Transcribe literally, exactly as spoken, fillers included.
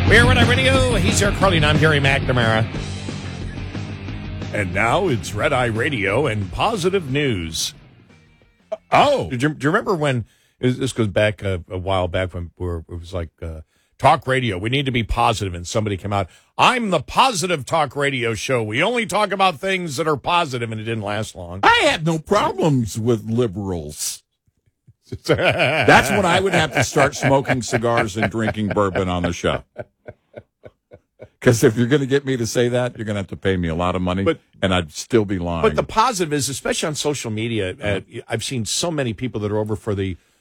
We're Red Eye Radio. He's Eric Carly, and I'm Gary McNamara. And now it's Red Eye Radio and positive news. Oh, do you, do you remember when this goes back a, a while back when we were, it was like uh, talk radio? We need to be positive, and somebody came out. I'm the positive talk radio show. We only talk about things that are positive, and it didn't last long. I have no problems with liberals. That's when I would have to start smoking cigars and drinking bourbon on the show. Because if you're going to get me to say that, you're going to have to pay me a lot of money, but, and I'd still be lying. But the positive is, especially on social media, uh, I've seen so many people that are over for the